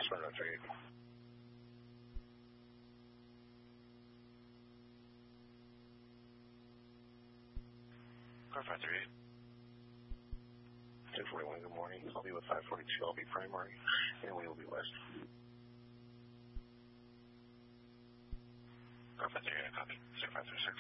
Westbound 38. Car 538. 241, good morning. I'll be with 542. I'll be primary, and we will be west. Car 538, I copy. 0536.